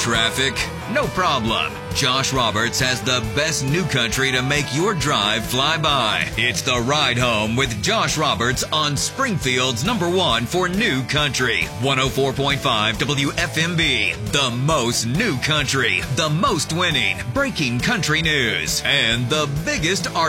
Traffic? No problem. Josh Roberts has the best new country to make your drive fly by. It's The Ride Home with Josh Roberts on Springfield's #1 for new country. 104.5 WFMB. The most new country, the most winning, breaking country news, and the biggest artist.